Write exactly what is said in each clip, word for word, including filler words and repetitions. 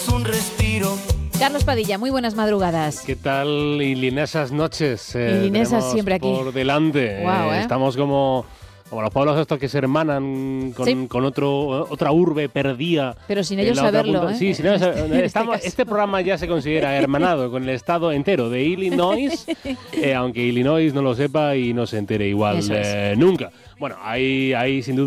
es un respiro. Carlos Padilla, muy buenas madrugadas. ¿Qué tal? Y linesas noches. Eh, y linesas siempre aquí. Por delante. Wow, eh, ¿eh? Estamos como, como los pueblos estos que se hermanan con, sí. con otro, otra urbe perdida. Pero sin ellos saberlo, ¿eh? Sí, sin ellos este, estamos, este, este programa ya se considera hermanado con el estado entero de Illinois, eh, aunque Illinois no lo sepa y no se entere igual eh, nunca. Bueno, hay, hay sin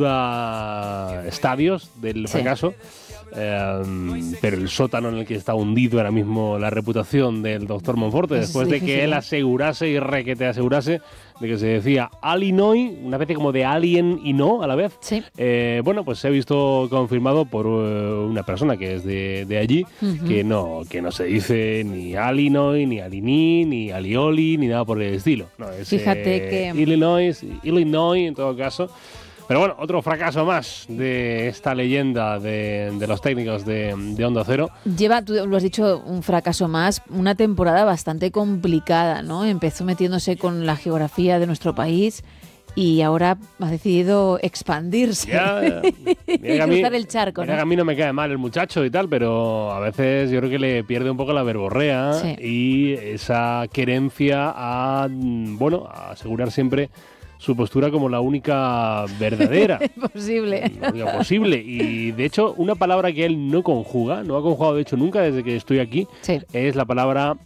duda estadios del sí. fracaso. Eh, pero el sótano en el que está hundido ahora mismo la reputación del doctor Monforte, después de que él asegurase y requete asegurase de que se decía Illinois, una especie como de alien y no a la vez. Sí. Eh, bueno, pues se ha visto confirmado por uh, una persona que es de, de allí, uh-huh. que no que no se dice ni Illinois, ni Alini, ni Alioli, ni nada por el estilo. No, es, Fíjate eh, que... Illinois, Illinois en todo caso. Pero bueno, otro fracaso más de esta leyenda de, de los técnicos de, de Onda Cero. Lleva, tú lo has dicho, un fracaso más, una temporada bastante complicada, ¿no? Empezó metiéndose con la geografía de nuestro país y ahora ha decidido expandirse ya, y cruzar el charco, mira ¿no? Que a mí no me cae mal el muchacho y tal, pero a veces yo creo que le pierde un poco la verborrea sí. y esa querencia a, bueno, a asegurar siempre su postura como la única verdadera. Posible. La única posible. Y de hecho, una palabra que él no conjuga, no ha conjugado de hecho nunca desde que estoy aquí, sí. es la palabra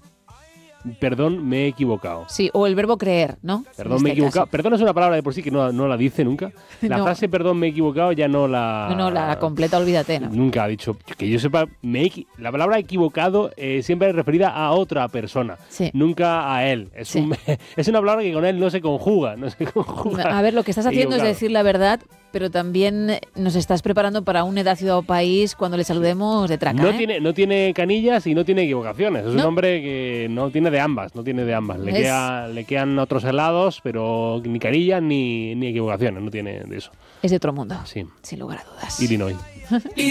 perdón, me he equivocado. Sí, o el verbo creer, ¿no? Perdón, este me he equivocado. Caso. Perdón es una palabra de por sí que no, no la dice nunca. La no. frase perdón, me he equivocado ya no la... No, no, la completa, olvídate, ¿no? Nunca ha dicho. Que yo sepa, me he, la palabra equivocado eh, siempre es referida a otra persona, sí. nunca a él. Es, sí. un, es una palabra que con él no se conjuga. No se conjuga a ver, lo que estás haciendo equivocado. Es decir la verdad, pero también nos estás preparando para una edad, ciudad o país cuando le saludemos de traca. No, ¿eh? tiene, no tiene canillas y no tiene equivocaciones. Es ¿No? un hombre que no tiene de ambas, no tiene de ambas. Le, es... queda, le quedan otros helados, pero ni canillas ni, ni equivocaciones, no tiene de eso. Es de otro mundo, sí. sin lugar a dudas. Illinois.